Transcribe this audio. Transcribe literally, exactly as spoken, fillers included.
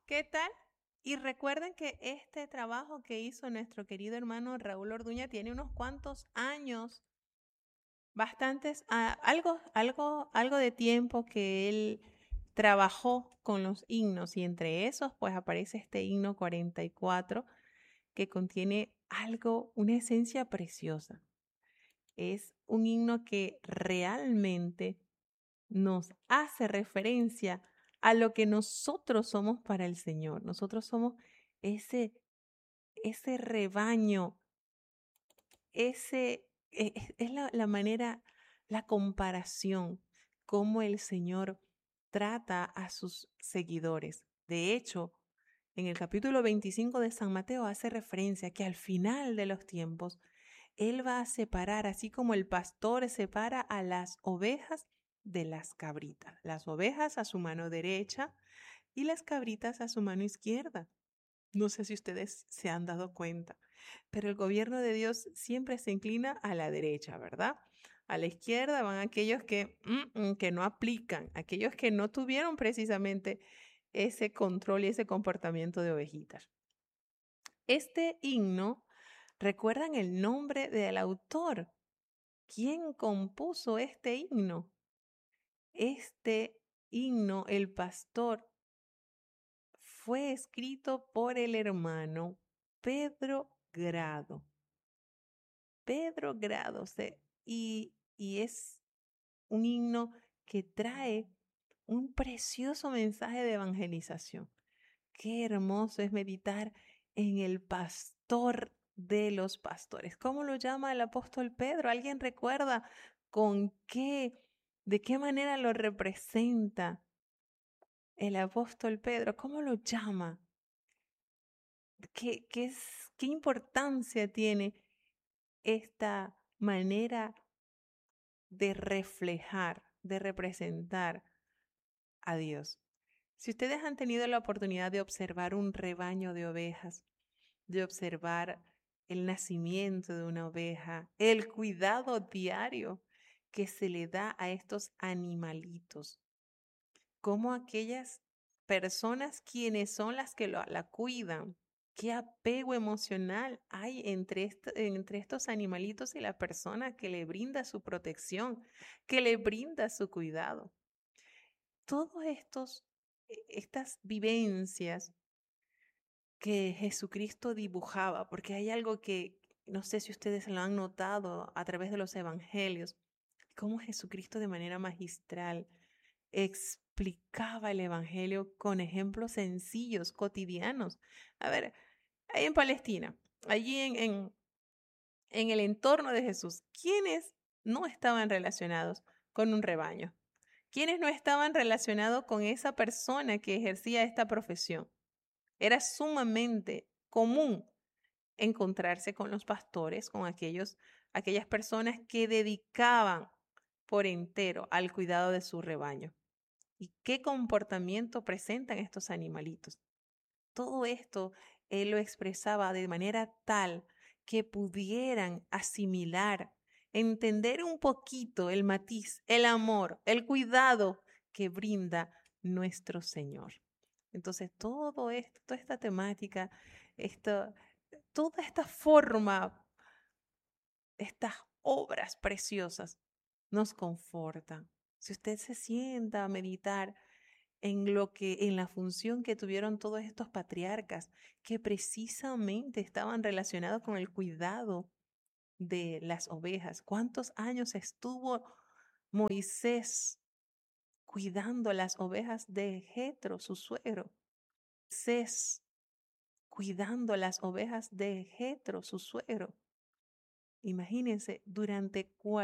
¿Qué tal? Y recuerden que este trabajo que hizo nuestro querido hermano Raúl Orduña tiene unos cuantos años, bastantes, ah, algo, algo, algo de tiempo que él trabajó con los himnos y entre esos pues aparece este himno cuarenta y cuatro que contiene algo, una esencia preciosa. Es un himno que realmente nos hace referencia a lo que nosotros somos para el Señor. Nosotros somos ese, ese rebaño, ese, e- e- es la, la manera, la comparación, cómo el Señor trata a sus seguidores. De hecho, en el capítulo veinticinco de San Mateo hace referencia que al final de los tiempos, Él va a separar, así como el pastor separa a las ovejas de las cabritas, las ovejas a su mano derecha y las cabritas a su mano izquierda. No sé si ustedes se han dado cuenta, pero el gobierno de Dios siempre se inclina a la derecha, ¿verdad? A la izquierda van aquellos que, mm, mm, que no aplican, aquellos que no tuvieron precisamente ese control y ese comportamiento de ovejitas. Este himno, ¿recuerdan el nombre del autor? ¿Quién compuso este himno? Este himno, el pastor, fue escrito por el hermano Pedro Grado. Pedro Grado, o sea, y, y es un himno que trae un precioso mensaje de evangelización. Qué hermoso es meditar en el pastor de los pastores. ¿Cómo lo llama el apóstol Pedro? ¿Alguien recuerda con qué, de qué manera lo representa el apóstol Pedro? ¿Cómo lo llama? ¿Qué, qué, es, qué importancia tiene esta manera de reflejar, de representar a Dios? Si ustedes han tenido la oportunidad de observar un rebaño de ovejas, de observar el nacimiento de una oveja, el cuidado diario que se le da a estos animalitos, como aquellas personas quienes son las que lo, la cuidan, qué apego emocional hay entre, est entre estos animalitos y la persona que le brinda su protección, que le brinda su cuidado. Todos estos, e, estas vivencias que Jesucristo dibujaba, porque hay algo que no sé si ustedes lo han notado a través de los evangelios, cómo Jesucristo de manera magistral explicaba el evangelio con ejemplos sencillos, cotidianos. A ver, ahí en Palestina, allí en, en, en el entorno de Jesús, ¿quiénes no estaban relacionados con un rebaño? ¿Quiénes no estaban relacionados con esa persona que ejercía esta profesión? Era sumamente común encontrarse con los pastores, con aquellos, aquellas personas que dedicaban por entero al cuidado de su rebaño. ¿Y qué comportamiento presentan estos animalitos? Todo esto él lo expresaba de manera tal que pudieran asimilar, entender un poquito el matiz, el amor, el cuidado que brinda nuestro Señor. Entonces, todo esto, toda esta temática, esto, toda esta forma, estas obras preciosas nos confortan. Si usted se sienta a meditar en lo que, en la función que tuvieron todos estos patriarcas, que precisamente estaban relacionados con el cuidado de las ovejas. ¿Cuántos años estuvo Moisés cuidando las ovejas de Jetro, su suegro? Moisés cuidando las ovejas de Jetro, su suegro. Imagínense, durante